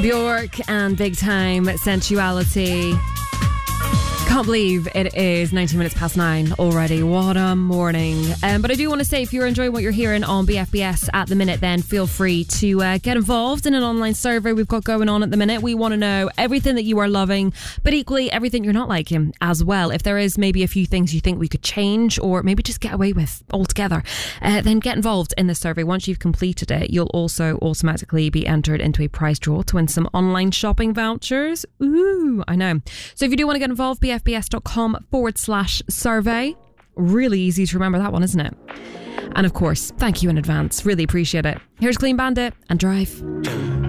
Bjork and Big Time Sensuality. Can't believe it is 19 minutes past 9 already. What a morning. But I do want to say, if you're enjoying what you're hearing on BFBS at the minute, then feel free to get involved in an online survey we've got going on at the minute. We want to know everything that you are loving, but equally everything you're not liking as well. If there is maybe a few things you think we could change or maybe just get away with altogether, then get involved in the survey. Once you've completed it, you'll also automatically be entered into a prize draw to win some online shopping vouchers. Ooh, I know. So if you do want to get involved, bfbs.com/survey. Really easy to remember that one, isn't it? And of course, thank you in advance. Really appreciate it. Here's Clean Bandit and Drive.